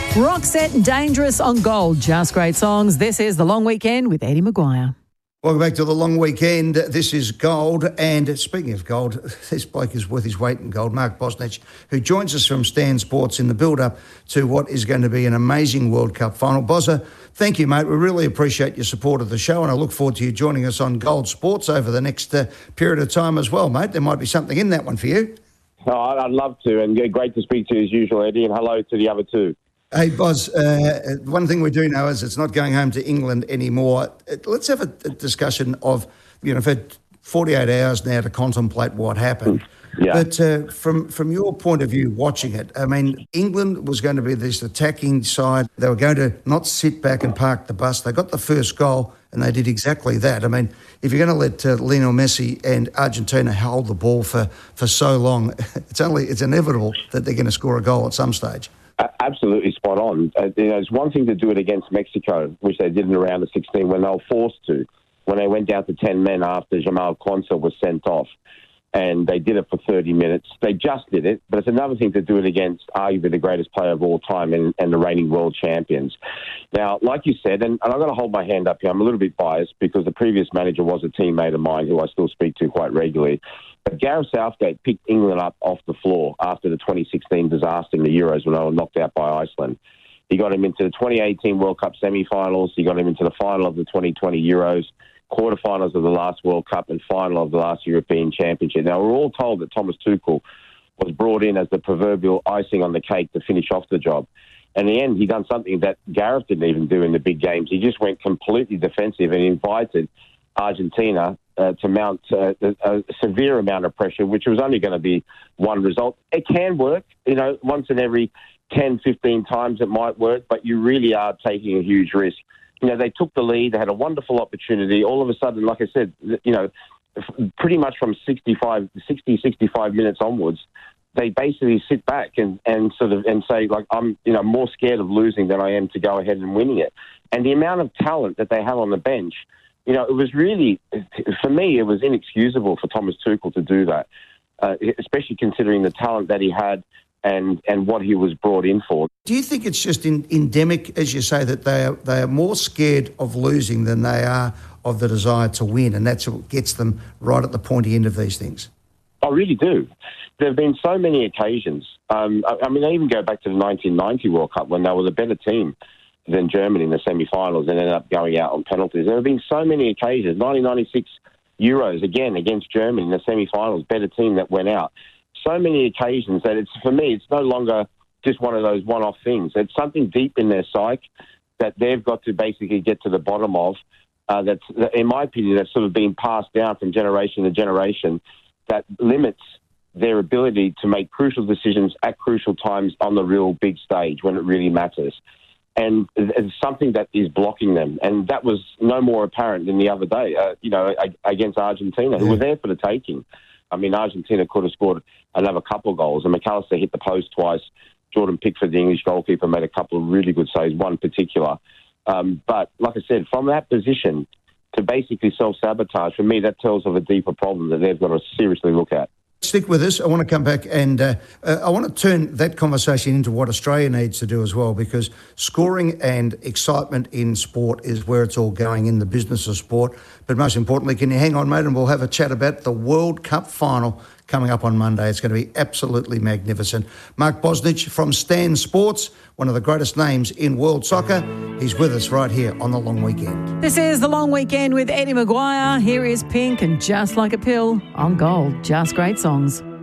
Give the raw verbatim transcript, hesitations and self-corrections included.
Roxette and Dangerous on Gold. Just great songs. This is The Long Weekend with Eddie Maguire. Welcome back to The Long Weekend. This is Gold. And speaking of gold, this bloke is worth his weight in gold, Mark Bosnich, who joins us from Stan Sports in the build-up to what is going to be an amazing World Cup final. Bozza, thank you, mate. We really appreciate your support of the show, and I look forward to you joining us on Gold Sports over the next uh, period of time as well, mate. There might be something in that one for you. Oh, I'd love to, and great to speak to you as usual, Eddie, and hello to the other two. Hey, Boz, uh, one thing we do know is it's not going home to England anymore. Let's have a, a discussion of, you know, for forty-eight hours now to contemplate what happened. Yeah. But uh, from from your point of view, watching it, I mean, England was going to be this attacking side. They were going to not sit back and park the bus. They got the first goal, and they did exactly that. I mean, if you're going to let uh, Lionel Messi and Argentina hold the ball for, for so long, it's only it's inevitable that they're going to score a goal at some stage. Absolutely spot on. Uh, you know, it's one thing to do it against Mexico, which they did in the round of sixteen when they were forced to, when they went down to ten men after Jamal Quansah was sent off. And they did it for thirty minutes. They just did it, but it's another thing to do it against arguably the greatest player of all time and, and the reigning world champions. Now, like you said, and, and I've got to hold my hand up here, I'm a little bit biased because the previous manager was a teammate of mine who I still speak to quite regularly. But Gareth Southgate picked England up off the floor after the twenty sixteen disaster in the Euros when they were knocked out by Iceland. He got him into the twenty eighteen World Cup semi-finals. He got him into the final of the twenty twenty Euros, quarterfinals of the last World Cup, and final of the last European Championship. Now, we're all told that Thomas Tuchel was brought in as the proverbial icing on the cake to finish off the job. And in the end, he done something that Gareth didn't even do in the big games. He just went completely defensive and invited Argentina uh, to mount uh, a, a severe amount of pressure, which was only going to be one result. It can work, you know, once in every ten, fifteen times it might work, but you really are taking a huge risk. You know, they took the lead, they had a wonderful opportunity. All of a sudden, like I said, you know, pretty much from sixty-five, sixty, sixty-five minutes onwards, they basically sit back and, and sort of and say, like, I'm, you know, more scared of losing than I am to go ahead and winning it. And the amount of talent that they have on the bench, you know, it was really, for me, it was inexcusable for Thomas Tuchel to do that, uh, especially considering the talent that he had and, and what he was brought in for. Do you think it's just in, endemic, as you say, that they are, they are more scared of losing than they are of the desire to win, and that's what gets them right at the pointy end of these things? I really do. There have been so many occasions. Um, I, I mean, I even go back to the nineteen ninety World Cup when they were the better team than Germany in the semi-finals and ended up going out on penalties. There have been so many occasions. nineteen ninety-six Euros, again, against Germany in the semi-finals, better team that went out. So many occasions that it's, for me, it's no longer just one of those one-off things. It's something deep in their psyche that they've got to basically get to the bottom of. Uh, that's, in my opinion, that's sort of been passed down from generation to generation that limits their ability to make crucial decisions at crucial times on the real big stage when it really matters. And it's something that is blocking them. And that was no more apparent than the other day, uh, you know, against Argentina, who yeah. were there for the taking. I mean, Argentina could have scored another couple of goals. And McAllister hit the post twice. Jordan Pickford, the English goalkeeper, made a couple of really good saves, one particular. Um, but like I said, from that position to basically self-sabotage, for me, that tells of a deeper problem that they've got to seriously look at. Stick with us. I want to come back and uh, uh, I want to turn that conversation into what Australia needs to do as well, because scoring and excitement in sport is where it's all going, in the business of sport. But most importantly, can you hang on, mate, and we'll have a chat about the World Cup final coming up on Monday. It's going to be absolutely magnificent. Mark Bosnich from Stan Sports, one of the greatest names in world soccer. He's with us right here on The Long Weekend. This is The Long Weekend with Eddie Maguire. Here is Pink and Just Like a Pill on Gold. Just great songs.